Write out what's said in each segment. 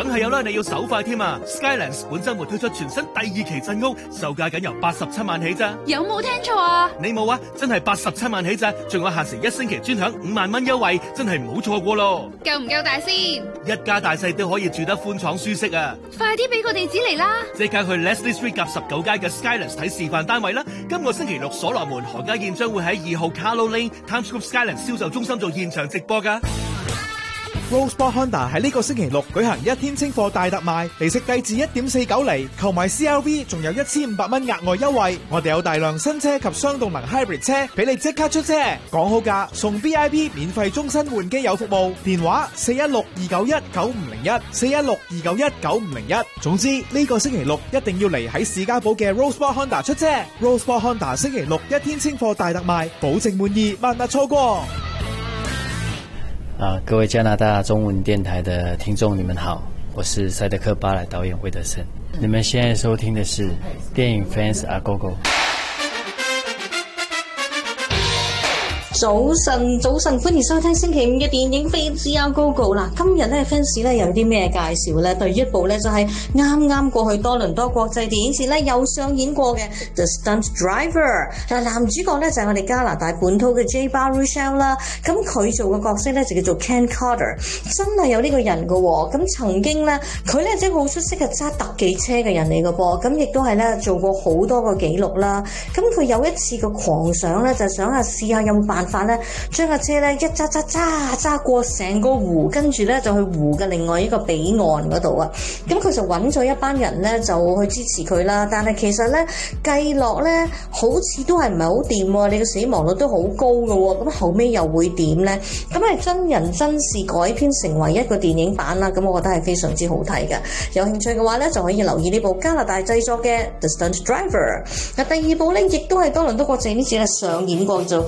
梗係有啦，你要手快添啊 ！Skylands 本週末推出全新第2期鎮屋，售價僅由87萬起咋。 有冇聽錯啊？ 你冇啊，真係87萬起咋，仲有限時1星期專享5萬蚊優惠，真係唔好錯過咯。 夠唔夠大先？ 一家大細都可以住得寬敞舒適啊！ 快啲俾個地址嚟啦！ 即刻去 Leslie Street 夾19街嘅 Skylands 睇示範單位啦！今個星期6所羅門何家燕將會喺2號 Carlo Lane Times Square Skylands 銷售中心做現場直播㗎。 Rosebud Honda 喺呢個星期6舉行1天清貨大特賣，利息低至 1.49 厘，購買 CRV 仲有1500蚊額外優惠。我哋有大量新車及雙動能 hybrid 車俾你即刻出車，講好價送 VIP 免費終身換機油服務，電話416-291-9501 416-291-9501。總之呢個星期6一定要嚟喺士嘉堡嘅 Rosebud Honda 出車。Rosebud Honda 星期61天清貨大特賣，保證滿意，萬勿錯過。 各位加拿大中文電台的聽眾，你們好，我是賽德克巴萊導演魏德森。你們現在收聽的是電影 Fans A Go Go。 早晨，歡迎收聽星期五嘅電影 Fans A Go Go 啦。今日咧 fans 咧有啲咩介紹咧？第一部咧就係啱過去多倫多國際電影節咧又上演過嘅 The Stunt Driver。嗱，男主角咧就係我哋加拿大本土嘅 Jay Baruchel 啦。咁佢做嘅角色咧就叫做 Ken Carter， 真係有呢個人噶喎。咁曾經咧佢咧即係好出色嘅揸特技車嘅人嚟噶噃。咁亦都係咧做過好多個紀錄啦。咁佢有一次嘅狂想咧就想試下有冇辦法咧將架車咧一揸過成個湖，跟住咧就去湖嘅另外一個彼岸嗰度啊。咁佢就揾咗一班人咧就去支持佢啦。但係其實咧計落咧好似都係唔係好掂喎，你嘅死亡率都好高嘅喎。咁後尾又會點咧？咁係真人真事改編成為一個電影版啦。咁我覺得係非常之好睇嘅。有興趣嘅話咧就可以留意呢部加拿大製作嘅 The Stunt Driver。嗱，第二部咧亦都係多倫多國際呢次咧上演過，就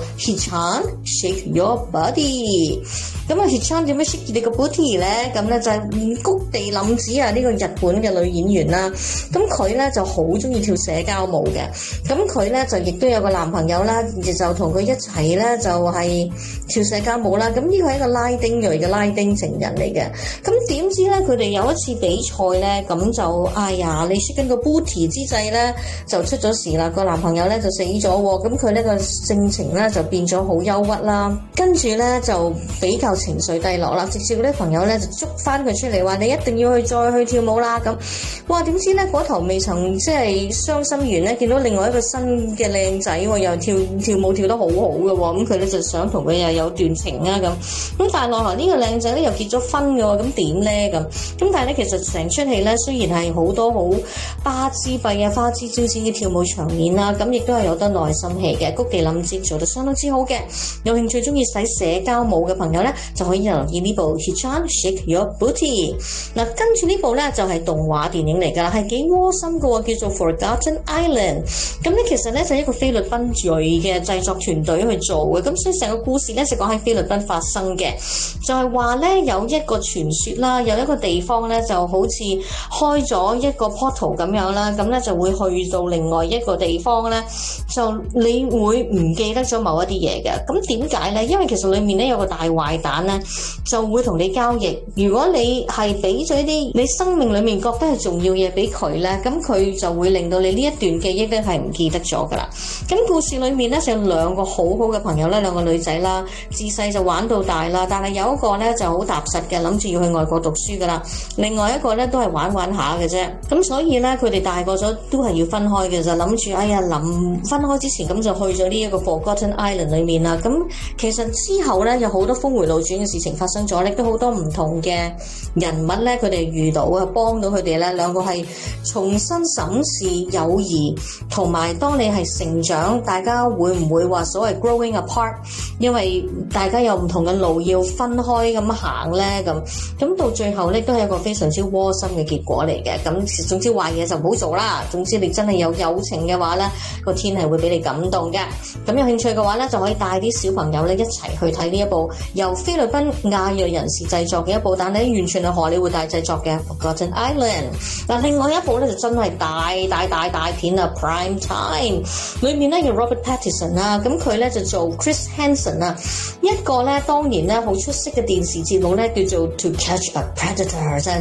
Shake Your Body。 咁啊 Hichan 點樣 shake 你個 booty 咧？咁咧就係谷地凛子啊，呢個日本嘅女演員啦。咁佢咧就好中意跳社交舞嘅。咁佢咧就亦都有個男朋友啦，就同佢一齊咧就係跳社交舞啦。咁呢個係一個拉丁裔嘅拉丁情人嚟嘅。咁點知咧佢哋有一次比賽咧，咁就哎呀你 shake 緊個 booty 之際咧就出咗事啦。個男朋友咧就死咗喎。咁佢呢個性情咧就變咗好憂鬱啦，跟住咧就比較情緒低落啦，直接嗰啲朋友咧就捉翻佢出嚟，話你一定要再去跳舞啦咁。哇！點知咧嗰頭未曾即係傷心完咧，見到另外一個新嘅靚仔喎，又跳舞跳得好好嘅喎，咁佢咧就想同佢又有段情啊咁。咁但係奈何呢個靚仔咧又結咗婚嘅喎，咁點咧咁？咁但係咧其實成出戲咧雖然係好多好花枝閉啊花枝招展嘅跳舞場面啦，咁亦都係有得內心戲嘅。谷地凛子做得相當之好嘅。有興趣中意使社交舞嘅朋友咧，就可以留意呢部 Hichan Shake Your Booty。 嗱，跟住呢部咧就係動畫電影嚟㗎啦，係幾窩心嘅喎，叫做 Forgotten Island。 咁咧其實咧就係一個菲律賓裔嘅製作團隊去做嘅，咁所以成個故事咧就講喺菲律賓發生嘅，就係話咧有一個傳說啦，有一個地方咧就好似開咗一個 portal 咁樣啦，咁咧就會去到另外一個地方咧，就你會唔記得咗某一啲嘢嘅。咁點解咧？因為其實裡面咧有個大壞蛋咧，就會同你交易。如果你係俾咗一啲你生命裡面覺得係重要嘢俾佢咧，咁佢就會令到你呢一段記憶咧係唔記得咗噶啦。咁故事裡面咧就有兩個好好嘅朋友啦，兩個女仔啦，自細就玩到大啦。但係有一個咧就好踏實嘅，諗住要去外國讀書噶啦。另外一個咧都係玩下嘅啫。咁所以咧佢哋大個咗都係要分開嘅，就諗住臨分開之前咁就去咗呢一個 Forgotten Island 裡面啦。咁其實之後咧有好多峰迴路轉嘅事情發生咗，亦都好多唔同嘅人物咧，佢哋遇到啊，幫到佢哋咧，兩個係重新審視友誼，同埋當你係成長，大家會唔會話所謂 growing apart？ 因為大家有唔同嘅路要分開咁行咧，咁到最後咧都係一個非常之窩心嘅結果嚟嘅。咁總之壞嘢就唔好做啦。總之你真係有友情嘅話咧，個天係會俾你感動嘅。咁有興趣嘅話咧，就可以帶啲小朋友咧一齊去睇呢一部由菲律賓亞裔人士製作嘅一部，但係完全係荷里活大製作嘅 Forgotten Island。 嗱，另外一部咧就真係大片啊 Prime Time， 裏面咧有 Robert Pattinson 啦，咁佢咧就做 Chris Hansen 啊，一個咧當然咧好出色嘅電視節目咧叫做 To Catch a Predator。